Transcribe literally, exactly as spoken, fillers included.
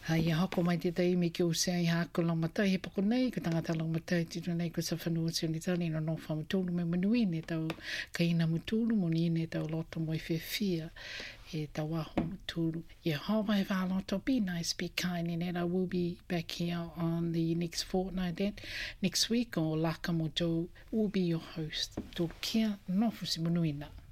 Hai a hako mai te tei me ki o sea i hako lang matai he pako nei, ko tangata lang matai tito nei ko sa whanua si ni tani no no whamutulu me manui ne tau ka ina mutulu mo ni ne tau loto mo i whiawhia e tau aho mutulu. Yeah, hawa he whaloto, be nice, be kind, and I will be back here on the next fortnight then. Next week, o Laka mo Joe will be your host. Tō kia nofu si manuina.